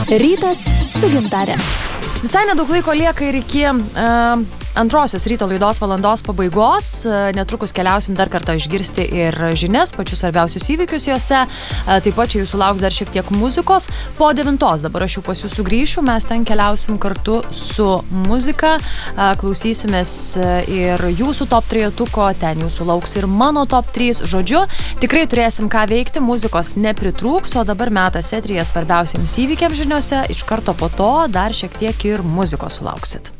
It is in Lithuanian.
Rytas su Gintare. Visai nedaug laiko lieka ir iki antrosios ryto laidos valandos pabaigos. Netrukus keliausim dar kartą išgirsti ir žinias, pačius svarbiausius įvykius juose. Taip pat čia jūsų lauks dar šiek tiek muzikos. Po 9 dabar aš jau pas jūsų grįšiu. Mes ten keliausim kartu su muzika. Klausysimės ir jūsų top 3-tuko. Ten jūsų lauks ir mano top 3. Žodžiu, tikrai turėsim ką veikti. Muzikos nepritrūks, o dabar metas eteryje svarbiausiams įvykiams žiniose. Iš karto po to dar šiek tiek ir muzikos sulauksit.